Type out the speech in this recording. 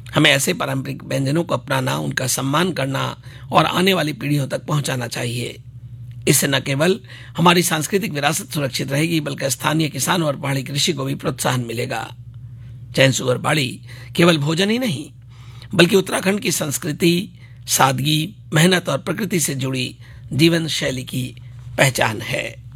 हमें ऐसे पारंपरिक व्यंजनों को अपनाना, उनका सम्मान करना और आने वाली पीढ़ियों तक पहुंचाना चाहिए। इससे न केवल हमारी सांस्कृतिक विरासत सुरक्षित रहेगी, बल्कि स्थानीय किसानों और पहाड़ी कृषि को भी प्रोत्साहन मिलेगा। चैन सुअर बाड़ी केवल भोजन ही नहीं, बल्कि उत्तराखंड की संस्कृति, सादगी, मेहनत और प्रकृति से जुड़ी जीवन शैली की पहचान है।